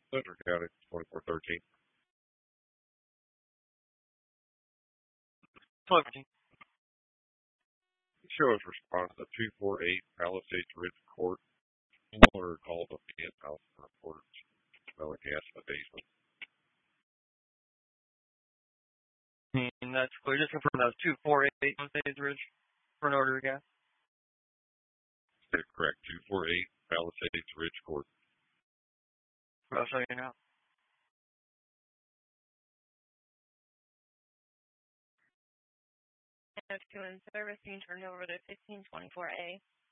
Central County, 2413. Show us response to 248 Palisades Ridge Court. Homeowner called up the house and reported smelling gas in the basement. And that's clear. Just confirm that was 248 Palisades Ridge for an order of gas. That's correct. 248 Palisades Ridge Court. I'll show you now. To in service being turned over to 1524A.